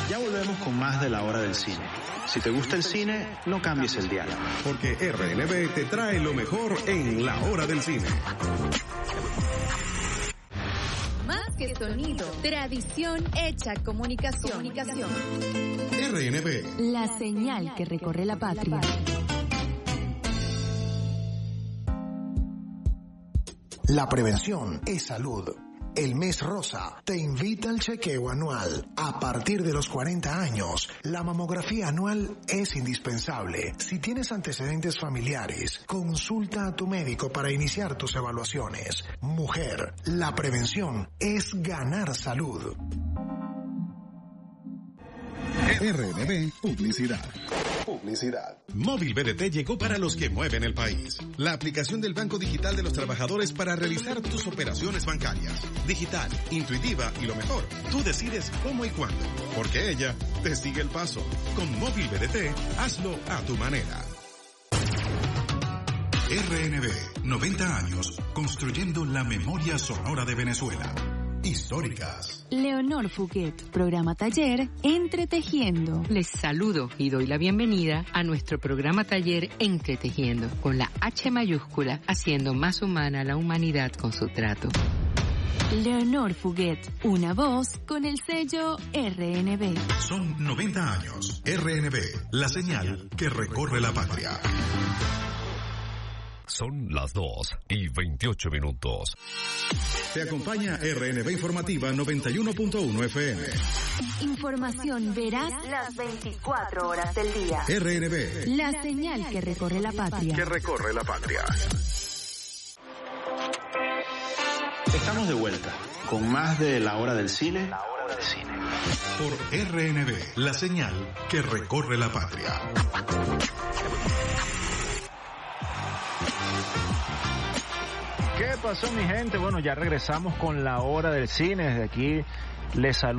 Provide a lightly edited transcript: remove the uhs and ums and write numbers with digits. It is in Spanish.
Ya volvemos con más de La Hora del Cine. Si te gusta el cine, no cambies el dial. Porque RNB te trae lo mejor en La Hora del Cine. Más que sonido, tradición hecha comunicación. RNB. La señal que recorre la patria. La prevención es salud. El Mes Rosa te invita al chequeo anual. A partir de los 40 años, la mamografía anual es indispensable. Si tienes antecedentes familiares, consulta a tu médico para iniciar tus evaluaciones. Mujer, la prevención es ganar salud. RNB Publicidad. Móvil BDT llegó para los que mueven el país. La aplicación del Banco Digital de los Trabajadores para realizar tus operaciones bancarias. Digital, intuitiva y lo mejor, tú decides cómo y cuándo. Porque ella te sigue el paso. Con Móvil BDT, hazlo a tu manera. RNB, 90 años, construyendo la memoria sonora de Venezuela. Históricas. Leonor Fuguet, programa taller Entretejiendo. Les saludo y doy la bienvenida a nuestro programa taller Entretejiendo, con la H mayúscula, haciendo más humana la humanidad con su trato. Leonor Fuguet, una voz con el sello RNB. Son 90 años. RNB, la señal que recorre la patria. Son las 2:28. Te acompaña RNB Informativa 91.1 FM. Información veraz las 24 horas del día. RNB. La señal que recorre la patria. Estamos de vuelta con más de La Hora del Cine. Por RNB, la señal que recorre la patria. ¿Qué pasó, mi gente? Bueno, ya regresamos con La Hora del Cine. Desde aquí les saludo.